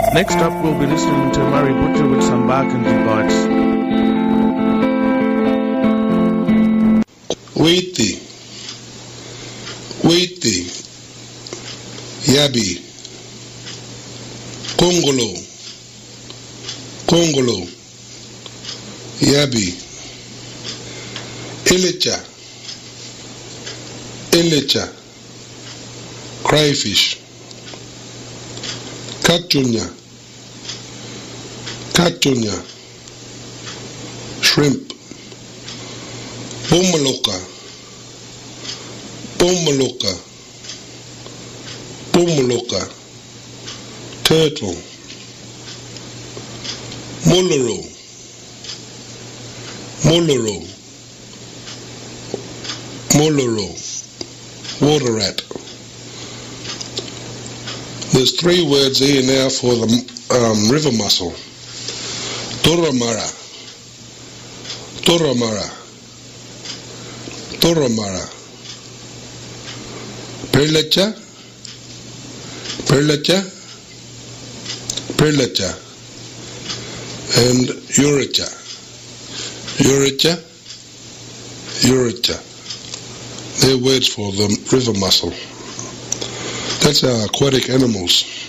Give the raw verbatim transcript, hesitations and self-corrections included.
Next up, we'll be listening to Murray Butcher with some Barkindji bites. Waiti, Waiti, Yabi, Congolo, Congolo, Yabi, Ilicha, Ilicha, Crayfish, Kachunya, Kachunya, Shrimp, Pomaloka, Pomaloka, Pomaloka, Turtle, Moloro, Moloro, Moloro, Water rat. There's three words here now for the um, river mussel. Toramara, Toramara, Toramara, Perlecha, Perlecha, Perlecha, and Uricha, Uricha, Uricha. They're words for the river mussel. That's our aquatic animals.